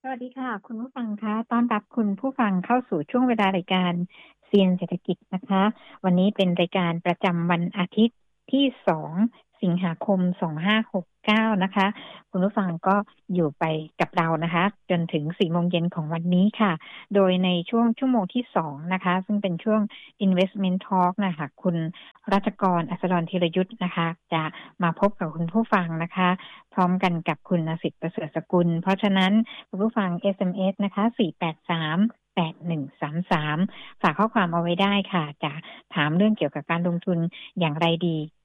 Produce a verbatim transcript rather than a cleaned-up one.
สวัสดีค่ะคุณผู้ฟังคะต้อนรับคุณผู้ฟังเข้าสู่ช่วงเวลารายการเซียนเศรษฐกิจนะคะวันนี้เป็นรายการประจำวันอาทิตย์ที่สองสิงหาคมสองห้าหกเก้านะคะคุณผู้ฟังก็อยู่ไปกับเรานะคะจนถึงสี่โมงเย็นของวันนี้ค่ะโดยในช่วงชั่วโมงที่สองนะคะซึ่งเป็นช่วง Investment Talk นะคะคุณรัชกรอัศรธีรยุทธนะคะจะมาพบกับคุณผู้ฟังนะคะพร้อมกันกับคุณสิทธิ์ประเสริฐสกุลเพราะฉะนั้นคุณผู้ฟัง เอส เอ็ม เอส นะคะสี่ แปด สาม แปด หนึ่ง สาม สามฝากข้อความเอาไว้ได้ค่ะจะถามเรื่องเกี่ยวกับการลงทุนอย่างไรดี